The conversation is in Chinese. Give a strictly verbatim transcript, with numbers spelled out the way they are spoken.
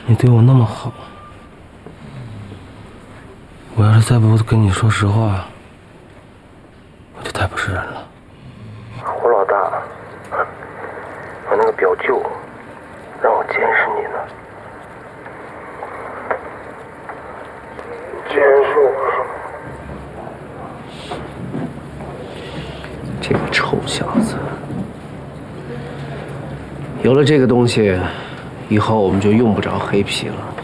你对我那么好，我要是再不跟你说实话，我就太不是人了。胡老大，我那个表舅让我监视你呢。监视我？ 这个臭小子，有了这个东西，以后我们就用不着黑皮了。